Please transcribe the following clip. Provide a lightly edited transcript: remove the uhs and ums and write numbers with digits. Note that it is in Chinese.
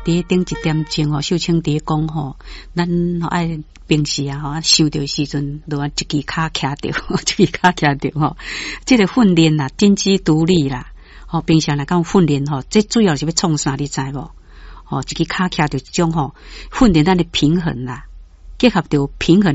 伫顶一点钟秀清伫讲吼，咱爱平时想到时阵，就一支骹徛着，一支骹徛着吼。这个训练啦，真知独立啦。平常来讲训练这主要是要创啥，你知无？一支骹徛着这种训练咱的平衡啦，结合着平衡。